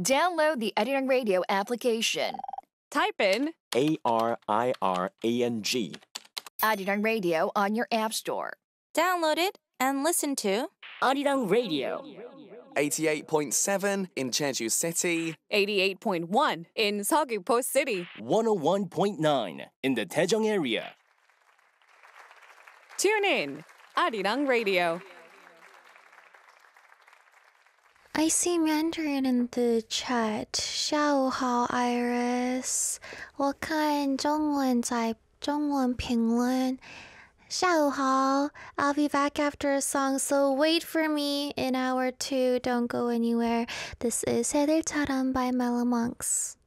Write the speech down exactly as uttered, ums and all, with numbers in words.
Download the Arirang Radio application. Type in A R I R A N G. Arirang Radio on your app store. Download it and listen to Arirang Radio. eighty-eight point seven in Jeju City. eighty-eight point one in Seogwipo City. one oh one point nine in the Daejeong area. Tune in, Arirang Radio. I see Mandarin in the chat. 下午好 Iris. 我看中文在中文评论。下午好. I'll be back after a song, so wait for me in hour two. Don't go anywhere. This is 새들처럼 by Mellow Monks.